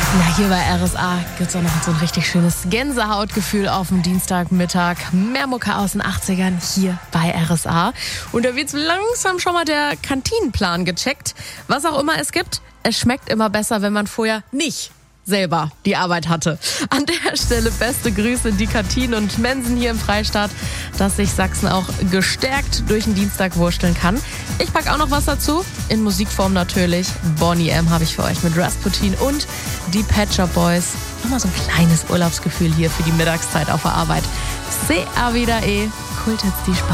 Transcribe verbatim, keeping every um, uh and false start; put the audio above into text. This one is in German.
Na, hier bei R S A gibt es auch noch so ein richtig schönes Gänsehautgefühl auf dem Dienstagmittag. Mehr Mucke aus den achtzigern hier bei R S A. Und da wird langsam schon mal der Kantinenplan gecheckt. Was auch immer es gibt, es schmeckt immer besser, wenn man vorher nicht selber die Arbeit hatte. An der Stelle beste Grüße in die Kantinen und Mensen hier im Freistaat, dass sich Sachsen auch gestärkt durch den Dienstag wursteln kann. Ich packe auch noch was dazu, in Musikform natürlich. Boney M habe ich für euch mit Rasputin und die Pet Shop Boys. Nochmal so ein kleines Urlaubsgefühl hier für die Mittagszeit auf der Arbeit. C A wieder E, Kult jetzt die Spaß.